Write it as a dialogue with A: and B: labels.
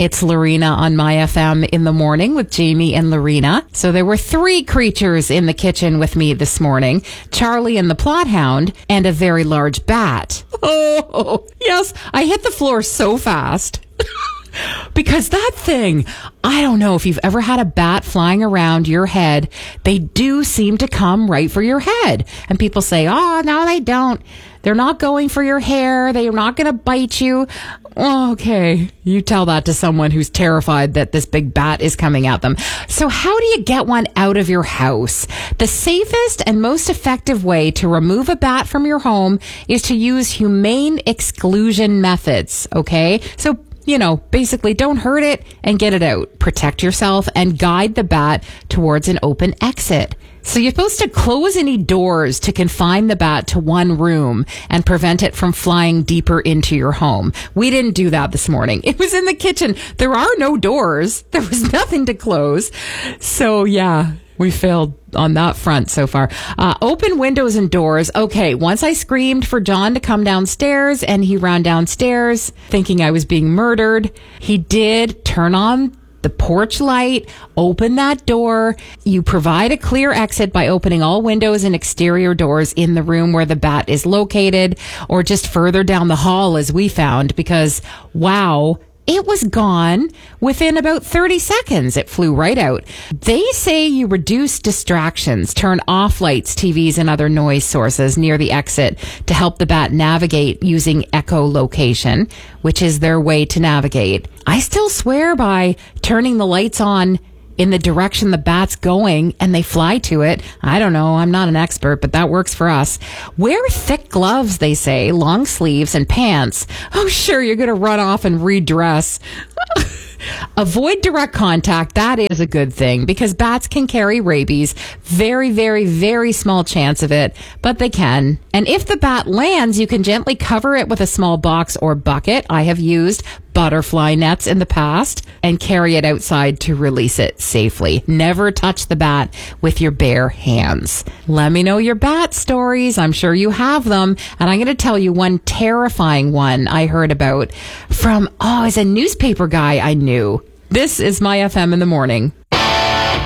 A: It's Lorena on My FM in the morning with Jamie and Lorena. So there were 3 creatures in the kitchen with me this morning. Charlie and the plot hound and a very large bat. Oh, yes. I hit the floor so fast. Because that thing, I don't know if you've ever had a bat flying around your head. They do seem to come right for your head. And people say, oh, no, they don't. They're not going for your hair. They're not going to bite you. Oh, okay. You tell that to someone who's terrified that this big bat is coming at them. So how do you get one out of your house? The safest and most effective way to remove a bat from your home is to use humane exclusion methods. Okay. So basically don't hurt it and get it out. Protect yourself and guide the bat towards an open exit. So you're supposed to close any doors to confine the bat to one room and prevent it from flying deeper into your home. We didn't do that this morning. It was in the kitchen. There are no doors. There was nothing to close. So yeah, we failed on that front so far. Open windows and doors. Okay, once I screamed for John to come downstairs and he ran downstairs thinking I was being murdered. He did turn on the porch light, open that door. You provide a clear exit by opening all windows and exterior doors in the room where the bat is located, or just further down the hall as we found, because wow, it was gone within about 30 seconds. It flew right out. They say you reduce distractions, turn off lights, TVs, and other noise sources near the exit to help the bat navigate using echolocation, which is their way to navigate. I still swear by turning the lights on in the direction the bat's going and they fly to it. I don't know. I'm not an expert, but that works for us. Wear thick gloves, they say, long sleeves and pants. Oh, sure, you're going to run off and redress. Avoid direct contact. That is a good thing because bats can carry rabies. Very, very, very small chance of it, but they can. And if the bat lands, you can gently cover it with a small box or bucket. I have used butterfly nets in the past and carry it outside to release it safely. Never touch the bat with your bare hands. Let me know your bat stories. I'm sure you have them. And I'm going to tell you one terrifying one I heard about from, it's a newspaper guy I knew. This is My FM in the morning.